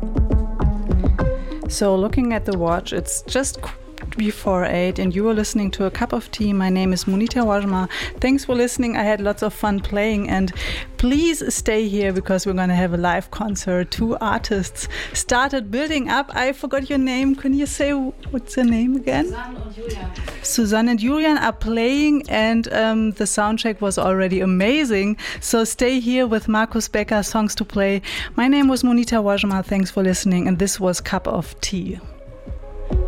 So looking at the watch, it's just before 8 and you are listening to A Cup of Tea. My name is Munita Wajma. Thanks for listening. I had lots of fun playing, and please stay here because we're going to have a live concert. 2 artists started building up. I forgot your name. Can you say what's your name again? Susanne and Julian. Susanne and Julian are playing, and the soundcheck was already amazing. So stay here with Markus Becker, songs to play. My name was Munita Wajma. Thanks for listening, and this was Cup of Tea.